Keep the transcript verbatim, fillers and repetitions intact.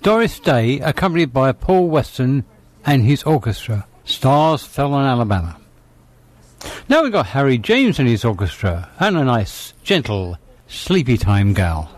Doris Day, accompanied by Paul Weston and his orchestra. Stars Fell on Alabama. Now we've got Harry James and his orchestra, and a nice, gentle, sleepy time gal.